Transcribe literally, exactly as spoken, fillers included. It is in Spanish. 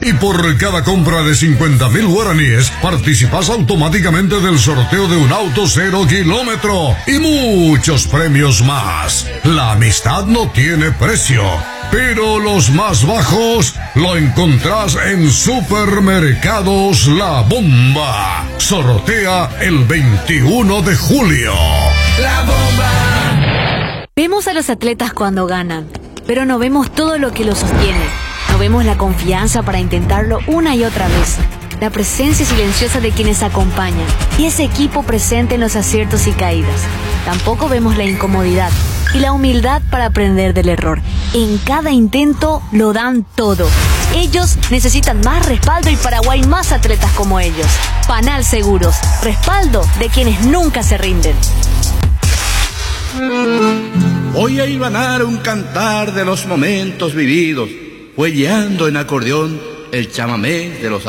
Y por cada compra de cincuenta mil guaraníes, participas automáticamente del sorteo de un auto cero kilómetro y muchos premios más. La amistad no tiene precio, pero los más bajos lo encontrás en Supermercados La Bomba. Sortea el veintiuno de julio. La Bomba. Vemos a los atletas cuando ganan, pero no vemos todo lo que los sostiene. No vemos la confianza para intentarlo una y otra vez, la presencia silenciosa de quienes acompañan y ese equipo presente en los aciertos y caídas. Tampoco vemos la incomodidad y la humildad para aprender del error. En cada intento lo dan todo. Ellos necesitan más respaldo y Paraguay más atletas como ellos. Panal Seguros, respaldo de quienes nunca se rinden. Voy a hilvanar un cantar de los momentos vividos, huelleando en acordeón el chamamé de los